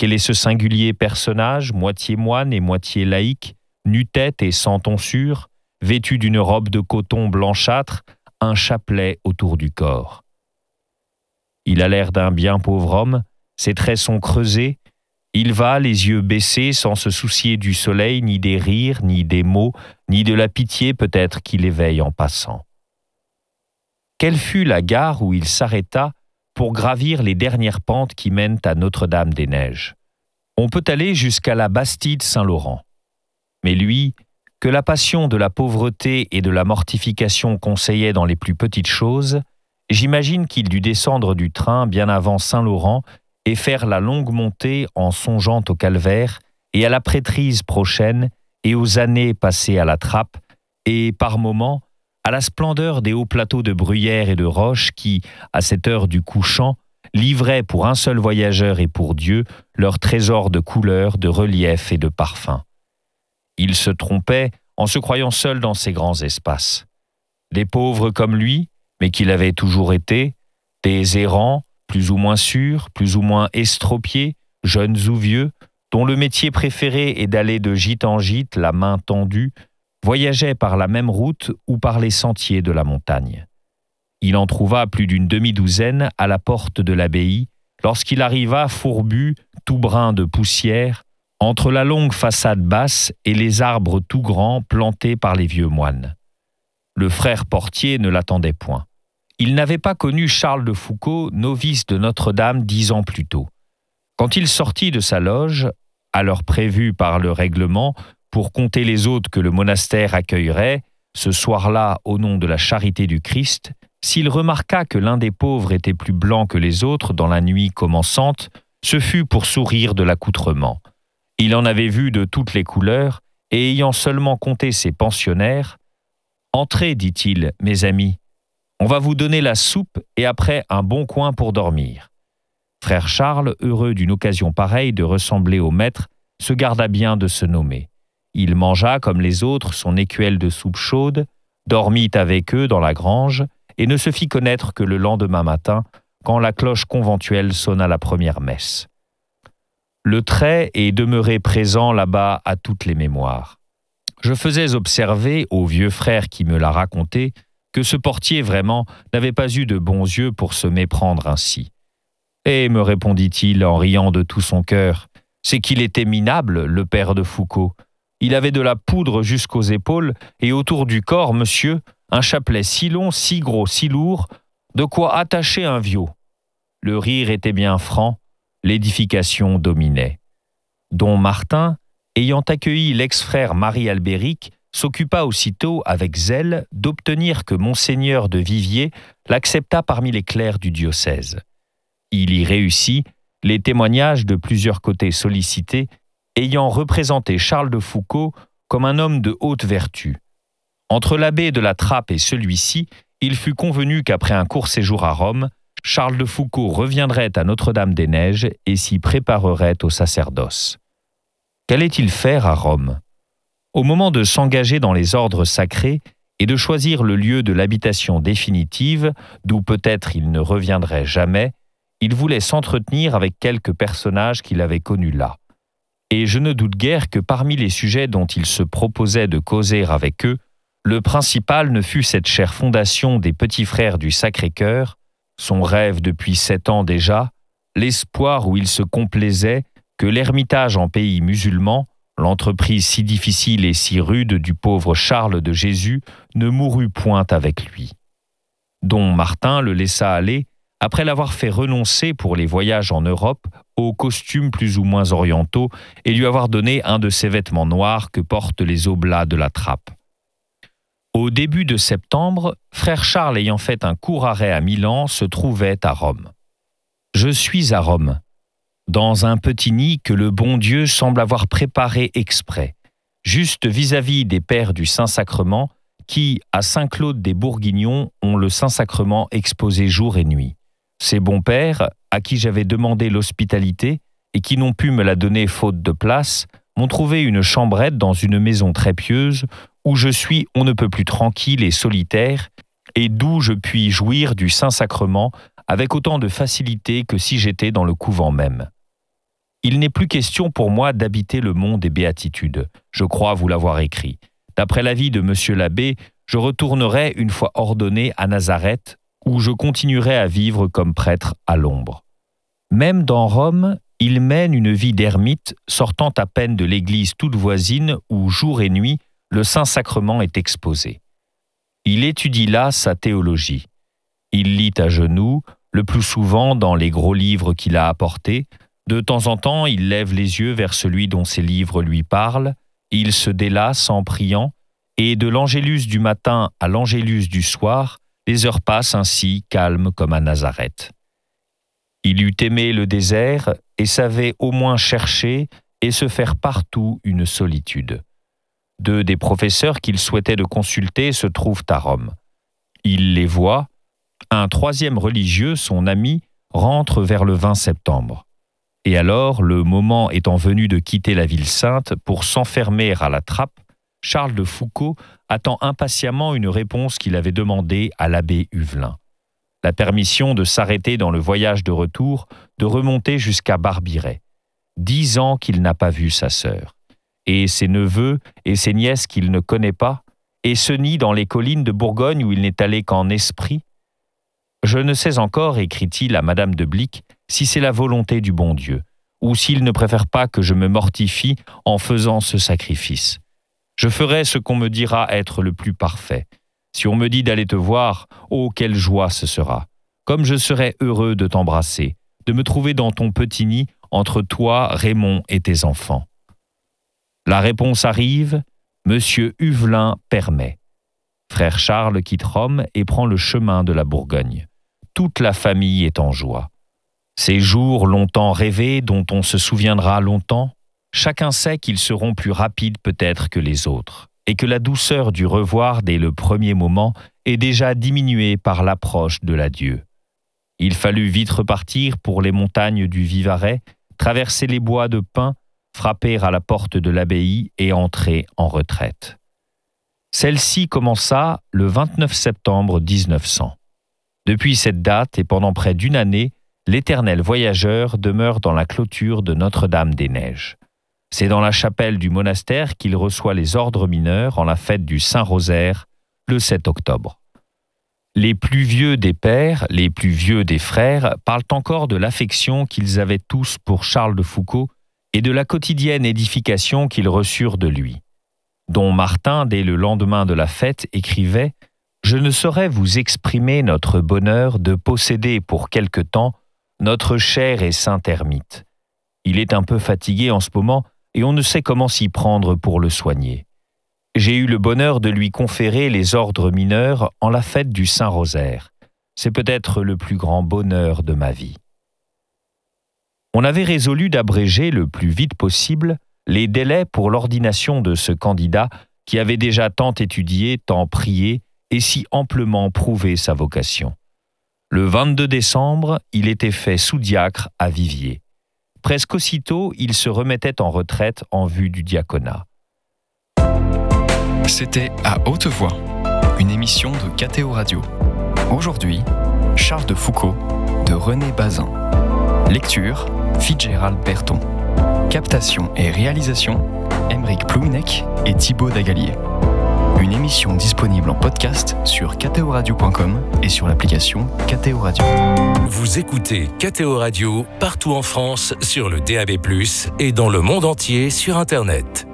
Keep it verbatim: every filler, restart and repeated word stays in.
quel est ce singulier personnage, moitié moine et moitié laïque, nu-tête et sans tonsure, vêtu d'une robe de coton blanchâtre, un chapelet autour du corps. Il a l'air d'un bien pauvre homme, ses traits sont creusés, il va, les yeux baissés, sans se soucier du soleil, ni des rires, ni des mots, ni de la pitié peut-être qu'il éveille en passant. Quelle fut la gare où il s'arrêta pour gravir les dernières pentes qui mènent à Notre-Dame-des-Neiges? On peut aller jusqu'à la Bastide Saint-Laurent. Mais lui, que la passion de la pauvreté et de la mortification conseillait dans les plus petites choses, j'imagine qu'il dut descendre du train bien avant Saint-Laurent et faire la longue montée en songeant au calvaire et à la prêtrise prochaine et aux années passées à la trappe et, par moments, à la splendeur des hauts plateaux de bruyères et de roches qui, à cette heure du couchant, livraient pour un seul voyageur et pour Dieu leur trésor de couleurs, de reliefs et de parfums. Il se trompait en se croyant seul dans ces grands espaces. Des pauvres comme lui, mais qu'il avait toujours été, des errants, plus ou moins sûrs, plus ou moins estropiés, jeunes ou vieux, dont le métier préféré est d'aller de gîte en gîte, la main tendue, voyageaient par la même route ou par les sentiers de la montagne. Il en trouva plus d'une demi-douzaine à la porte de l'abbaye, lorsqu'il arriva fourbu, tout brun de poussière, entre la longue façade basse et les arbres tout grands plantés par les vieux moines. Le frère portier ne l'attendait point. Il n'avait pas connu Charles de Foucauld, novice de Notre-Dame dix ans plus tôt. Quand il sortit de sa loge, à l'heure prévue par le règlement, pour compter les hôtes que le monastère accueillerait, ce soir-là au nom de la charité du Christ, s'il remarqua que l'un des pauvres était plus blanc que les autres dans la nuit commençante, ce fut pour sourire de l'accoutrement. Il en avait vu de toutes les couleurs, et ayant seulement compté ses pensionnaires, « Entrez, dit-il, mes amis, on va vous donner la soupe et après un bon coin pour dormir. » Frère Charles, heureux d'une occasion pareille de ressembler au maître, se garda bien de se nommer. Il mangea, comme les autres, son écuelle de soupe chaude, dormit avec eux dans la grange et ne se fit connaître que le lendemain matin, quand la cloche conventuelle sonna la première messe. Le trait est demeuré présent là-bas à toutes les mémoires. Je faisais observer au vieux frère qui me l'a raconté que ce portier vraiment n'avait pas eu de bons yeux pour se méprendre ainsi. « Eh, me répondit-il en riant de tout son cœur, c'est qu'il était minable, le père de Foucauld. Il avait de la poudre jusqu'aux épaules et autour du corps, monsieur, un chapelet si long, si gros, si lourd, de quoi attacher un viot. Le rire était bien franc, l'édification dominait. Don Martin, ayant accueilli l'ex-frère Marie-Albéric, s'occupa aussitôt avec zèle d'obtenir que Monseigneur de Viviers l'acceptât parmi les clercs du diocèse. Il y réussit, les témoignages de plusieurs côtés sollicités ayant représenté Charles de Foucauld comme un homme de haute vertu. Entre l'abbé de la Trappe et celui-ci, il fut convenu qu'après un court séjour à Rome, Charles de Foucauld reviendrait à Notre-Dame-des-Neiges et s'y préparerait au sacerdoce. Qu'allait-il faire à Rome ? Au moment de s'engager dans les ordres sacrés et de choisir le lieu de l'habitation définitive, d'où peut-être il ne reviendrait jamais, il voulait s'entretenir avec quelques personnages qu'il avait connus là. Et je ne doute guère que parmi les sujets dont il se proposait de causer avec eux, le principal ne fut cette chère fondation des petits frères du Sacré-Cœur, son rêve depuis sept ans déjà, l'espoir où il se complaisait que l'ermitage en pays musulman, l'entreprise si difficile et si rude du pauvre Charles de Jésus, ne mourut point avec lui. Don Martin le laissa aller, après l'avoir fait renoncer pour les voyages en Europe aux costumes plus ou moins orientaux et lui avoir donné un de ces vêtements noirs que portent les oblats de la Trappe. Au début de septembre, frère Charles ayant fait un court arrêt à Milan se trouvait à Rome. Je suis à Rome, dans un petit nid que le bon Dieu semble avoir préparé exprès, juste vis-à-vis des pères du Saint-Sacrement qui, à Saint-Claude des Bourguignons, ont le Saint-Sacrement exposé jour et nuit. Ces bons pères, à qui j'avais demandé l'hospitalité et qui n'ont pu me la donner faute de place, m'ont trouvé une chambrette dans une maison très pieuse où je suis on ne peut plus tranquille et solitaire et d'où je puis jouir du Saint-Sacrement avec autant de facilité que si j'étais dans le couvent même. Il n'est plus question pour moi d'habiter le mont des béatitudes. Je crois vous l'avoir écrit. D'après l'avis de monsieur l'abbé, je retournerai une fois ordonné à Nazareth, où je continuerai à vivre comme prêtre à l'ombre. Même dans Rome, il mène une vie d'ermite, sortant à peine de l'église toute voisine où, jour et nuit, le Saint-Sacrement est exposé. Il étudie là sa théologie. Il lit à genoux, le plus souvent dans les gros livres qu'il a apportés. De temps en temps, il lève les yeux vers celui dont ces livres lui parlent. Il se délasse en priant, et de l'angélus du matin à l'angélus du soir, les heures passent ainsi, calmes comme à Nazareth. Il eût aimé le désert et savait au moins chercher et se faire partout une solitude. Deux des professeurs qu'il souhaitait de consulter se trouvent à Rome. Il les voit. Un troisième religieux, son ami, rentre vers le vingt septembre. Et alors, le moment étant venu de quitter la ville sainte pour s'enfermer à la trappe, Charles de Foucauld attend impatiemment une réponse qu'il avait demandée à l'abbé Huvelin. La permission de s'arrêter dans le voyage de retour, de remonter jusqu'à Barbiret. Dix ans qu'il n'a pas vu sa sœur. Et ses neveux et ses nièces qu'il ne connaît pas, et se nie dans les collines de Bourgogne où il n'est allé qu'en esprit. Je ne sais encore, écrit-il à Madame de Blic, si c'est la volonté du bon Dieu, ou s'il ne préfère pas que je me mortifie en faisant ce sacrifice. Je ferai ce qu'on me dira être le plus parfait. Si on me dit d'aller te voir, oh, quelle joie ce sera. Comme je serai heureux de t'embrasser, de me trouver dans ton petit nid entre toi, Raymond et tes enfants. La réponse arrive, Monsieur Huvelin permet. Frère Charles quitte Rome et prend le chemin de la Bourgogne. Toute la famille est en joie. Ces jours longtemps rêvés, dont on se souviendra longtemps, chacun sait qu'ils seront plus rapides peut-être que les autres, et que la douceur du revoir dès le premier moment est déjà diminuée par l'approche de l'adieu. Il fallut vite repartir pour les montagnes du Vivarais, traverser les bois de pins, frapper à la porte de l'abbaye et entrer en retraite. Celle-ci commença le vingt-neuf septembre mille neuf cents. Depuis cette date et pendant près d'une année, l'éternel voyageur demeure dans la clôture de Notre-Dame-des-Neiges. C'est dans la chapelle du monastère qu'il reçoit les ordres mineurs en la fête du Saint-Rosaire, le sept octobre. Les plus vieux des pères, les plus vieux des frères parlent encore de l'affection qu'ils avaient tous pour Charles de Foucauld et de la quotidienne édification qu'ils reçurent de lui. Dont Martin, dès le lendemain de la fête, écrivait « Je ne saurais vous exprimer notre bonheur de posséder pour quelque temps notre cher et saint ermite. Il est un peu fatigué en ce moment et on ne sait comment s'y prendre pour le soigner. J'ai eu le bonheur de lui conférer les ordres mineurs en la fête du Saint-Rosaire. C'est peut-être le plus grand bonheur de ma vie. » On avait résolu d'abréger le plus vite possible les délais pour l'ordination de ce candidat qui avait déjà tant étudié, tant prié et si amplement prouvé sa vocation. Le vingt-deux décembre, il était fait sous-diacre à Viviers. Presque aussitôt, il se remettait en retraite en vue du diaconat. C'était À haute voix, une émission de K T O Radio. Aujourd'hui, Charles de Foucauld de René Bazin. Lecture, Fitzgerald Berton. Captation et réalisation, Aymeric Plouinec et Thibaut Dagalier. Une émission disponible en podcast sur k t o radio point com et sur l'application K T O Radio. Vous écoutez K T O Radio partout en France sur le D A B plus, et dans le monde entier sur Internet.